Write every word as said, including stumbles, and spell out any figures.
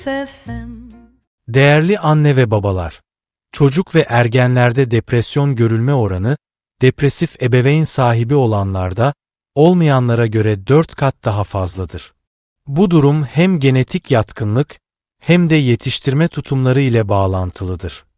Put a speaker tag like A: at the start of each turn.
A: F M.
B: Değerli anne ve babalar, çocuk ve ergenlerde depresyon görülme oranı, depresif ebeveyn sahibi olanlarda, olmayanlara göre dört kat daha fazladır. Bu durum hem genetik yatkınlık, hem de yetiştirme tutumları ile bağlantılıdır.